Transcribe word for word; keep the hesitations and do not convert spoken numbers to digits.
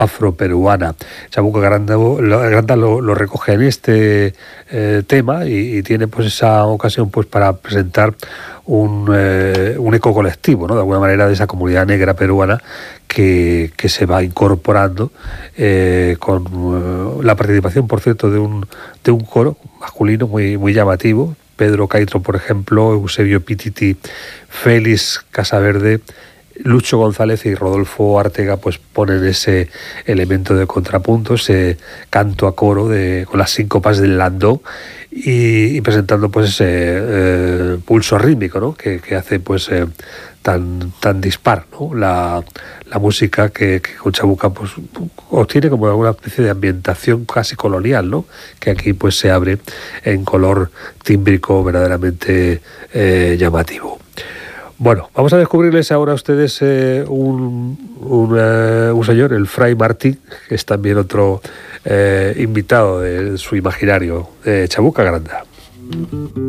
afroperuana. Chabuca Granda lo, Granda lo, lo recoge en este eh, tema y, y tiene pues esa ocasión pues para presentar un, eh, un eco colectivo, ¿no? De alguna manera, de esa comunidad negra peruana que, que se va incorporando eh, con uh, la participación, por cierto, de un, de un coro masculino muy, muy llamativo. Pedro Caitro, por ejemplo, Eusebio Pititi, Félix Casaverde, Lucho González y Rodolfo Artega pues ponen ese elemento de contrapunto, ese canto a coro de, con las síncopas del landó y, y presentando pues ese eh, pulso rítmico, ¿no? que, que hace pues eh, tan, tan dispar, ¿no? la, la música que, que con Chabuca pues obtiene como alguna especie de ambientación casi colonial, ¿no? Que aquí pues se abre en color tímbrico verdaderamente eh, llamativo. Bueno, vamos a descubrirles ahora a ustedes eh, un, un, uh, un señor, el Fray Martín, que es también otro eh, invitado de su imaginario, de Chabuca Granda.